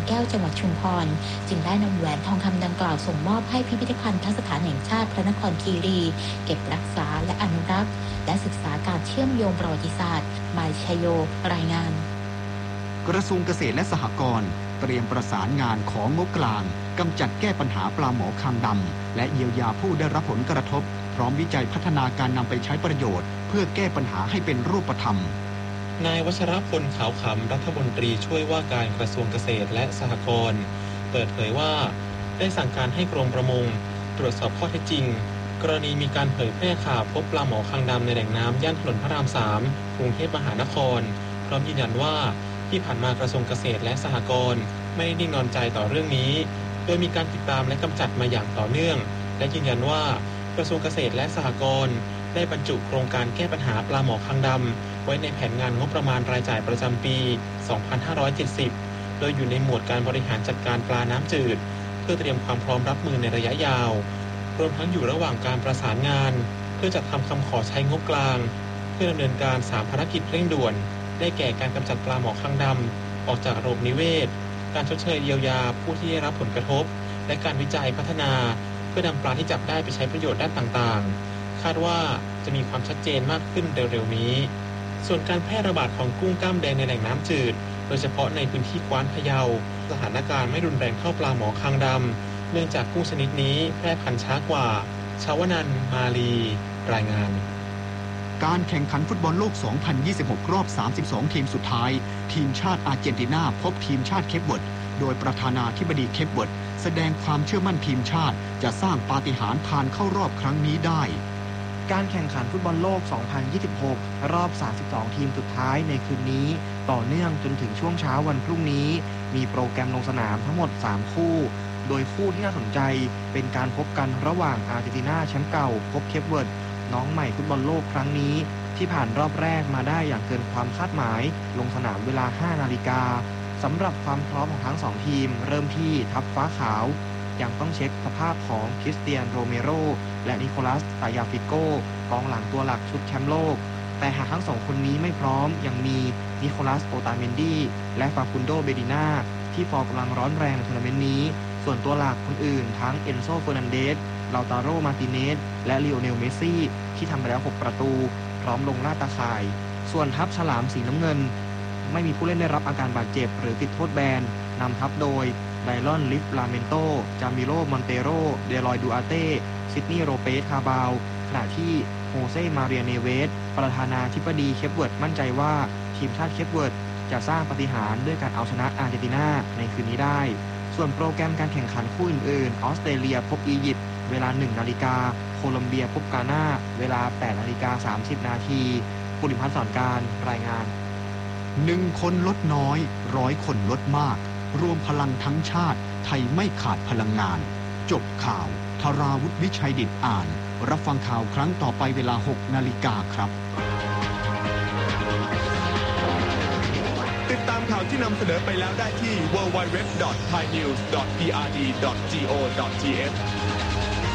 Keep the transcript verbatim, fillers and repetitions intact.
แก้วจังหวัดชุมพรจึงได้นำแหวนทองคำดังกล่าวส่งมอบให้พิพิธภัณฑ์สถานแห่งชาติพระนครคีรีเก็บรักษาและอนุรักษ์และศึกษาการเชื่อมโยงประวัติศาสตร์หมายชัยโยรายงานกระทรวงเกษตรและสหกรณ์เตรียมประสานงานของงบกลางกำจัดแก้ปัญหาปลาหมอคางดำและเยียวยาผู้ได้รับผลกระทบพร้อมวิจัยพัฒนาการนำไปใช้ประโยชน์เพื่อแก้ปัญหาให้เป็นรูปธรรมนายวัชรพลขาวขำรัฐมนตรีช่วยว่าการกระทรวงเกษตรและสหกรณ์เปิดเผยว่าได้สั่งการให้กรมประมงตรวจสอบข้อเท็จจริงกรณีมีการเผยแพร่ข่าวพบปลาหมอคางดำในแหล่งน้ำย่านถนนพระรามสามกรุงเทพมหานครพร้อมยืนยันว่าที่ผ่านมากระทรวงเกษตรและสหกรณ์ไม่ได้นิ่งนอนใจต่อเรื่องนี้โดยมีการติดตามและกำจัดมาอย่างต่อเนื่องและยืนยันว่ากระทรวงเกษตรและสหกรณ์ได้บรรจุโครงการแก้ปัญหาปลาหมอคางดำไว้ในแผนงานงบประมาณรายจ่ายประจำปี สองพันห้าร้อยเจ็ดสิบ โดยอยู่ในหมวดการบริหารจัดการปลาน้ำจืดเพื่อเตรียมความพร้อมรับมือในระยะยาวรวมทั้งอยู่ระหว่างการประสานงานเพื่อจัดทำคำขอใช้งบกลางเพื่อดำเนินการสามภารกิจเร่งด่วนได้แก่การกำจัดปลาหมอคางดำออกจากระบบนิเวศการชดเชยเยียวยาผู้ที่ได้รับผลกระทบและการวิจัยพัฒนาเพื่อนำปลาที่จับได้ไปใช้ประโยชน์ด้านต่างๆคาดว่าจะมีความชัดเจนมากขึ้นเร็วๆนี้ส่วนการแพร่ระบาดของกุ้งกล้ามแดงในแหล่งน้ำจืดโดยเฉพาะในพื้นที่กว้านพะเยาสถานการณ์ไม่รุนแรงเท่าปลาหมอคางดำเนื่องจากกุ้งชนิดนี้แพร่พันธุ์ช้ากว่าชาวนันท์มาลีรายงานการแข่งขันฟุตบอลโลก สองพันยี่สิบหก รอบ สามสิบสอง ทีมสุดท้ายทีมชาติอาร์เจนตินาพบทีมชาติเคปเวิร์ดโดยประธานาธิบดีเคปเวิร์ดแสดงความเชื่อมั่นทีมชาติจะสร้างปาฏิหาริย์ผ่านเข้ารอบครั้งนี้ได้การแข่งขันฟุตบอลโลก สองพันยี่สิบหก รอบ สามสิบสอง ทีมสุดท้ายในคืนนี้ต่อเนื่องจนถึงช่วงเช้าวันพรุ่งนี้มีโปรแกรมลงสนามทั้งหมดสามคู่โดยคู่ที่น่าสนใจเป็นการพบกันระหว่างอาร์เจนตินาแชมป์เก่าพบเคปเวิร์ดน้องใหม่ฟุตบอลโลกครั้งนี้ที่ผ่านรอบแรกมาได้อย่างเกินความคาดหมายลงสนามเวลา ห้านาฬิกาสำหรับความพร้อมของทั้งสองทีมเริ่มที่ทัพฟ้าขาวยังต้องเช็คสภาพของคริสเตียนโรเมโรและนิโคลัสตายาฟิโกกองหลังตัวหลักชุดแชมป์โลกแต่หากทั้งสองคนนี้ไม่พร้อมยังมีนิโคลัสโอตาเมนดีและฟาคุนโดเบดิน่าที่ฟอร์มกำลังร้อนแรงในทัวร์นาเมนต์นี้ส่วนตัวหลักคนอื่นทั้งเอนโซเฟอร์นันเดสลาตาโรมาร์ติเนสและลีโอเนลเมสซี่ที่ทำไปแล้วหกประตูพร้อมลงล่าตาข่ายส่วนทัพฉลามสีน้ำเงินไม่มีผู้เล่นได้รับอาการบาดเจ็บหรือติดโทษแบนนำทัพโดยไดรอนลิฟลาเมนโตจามิโลมอนเตโรเดลอยดูอาเต้ซิดนีย์โรเปสคาบาวขณะที่โฮเซ่มาเรียเนเวสประธานาธิบดีเคปเวิร์ดมั่นใจว่าทีมชาติเคปเวิร์ดจะสร้างปาฏิหาริย์ด้วยการเอาชนะอาร์เจนตินาในคืนนี้ได้ส่วนโปรแกรมการแข่งขันคู่อื่นๆออสเตรเลียพบอียิปต์เวลา หนึ่งนาฬิกาโคลอมเบียพบกาน่าเวลา แปดนาฬิกาสามสิบนาทีปุริพัฒน์สอนการรายงานหนึ่งคนลดน้อยร้อยคนลดมากรวมพลังทั้งชาติไทยไม่ขาดพลังงานจบข่าวธราวุฒิวิชัยดิษฐ์อ่านรับฟังข่าวครั้งต่อไปเวลา หกนาฬิกาครับติดตามข่าวที่นำเสนอไปแล้วได้ที่ ดับเบิลยู ดับเบิลยู ดับเบิลยู ดอท ไทยนิวส์ ดอท พี อาร์ ดี ดอท จี โอ ดอท ที เอช